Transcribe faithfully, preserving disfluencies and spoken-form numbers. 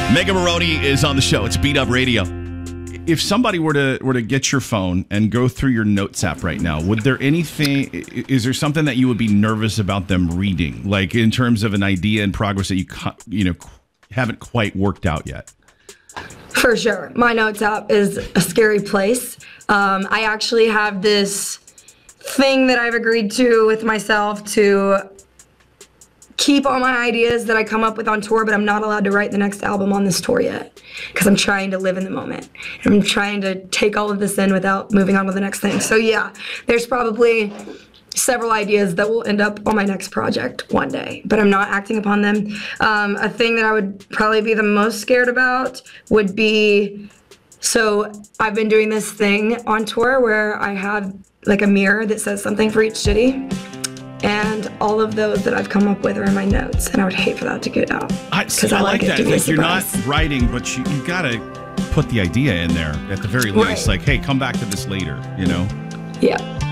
Megan Maroney is on the show. It's Beat Up Radio. If somebody were to were to get your phone and go through your notes app right now, would there anything? Is there something that you would be nervous about them reading, like in terms of an idea in progress that you you know haven't quite worked out yet? For sure, my notes app is a scary place. Um, I actually have this thing that I've agreed to with myself to keep all my ideas that I come up with on tour, but I'm not allowed to write the next album on this tour yet because I'm trying to live in the moment. I'm trying to take all of this in without moving on to the next thing. So yeah, there's probably several ideas that will end up on my next project one day, but I'm not acting upon them. Um, a thing that I would probably be the most scared about would be, so I've been doing this thing on tour where I have like a mirror that says something for each city. And all of those that I've come up with are in my notes, and I would hate for that to get out. Because I, I, I like, like that. Like you're not writing, but you, you got to put the idea in there at the very least. Right. Like, hey, come back to this later, you know? Yeah.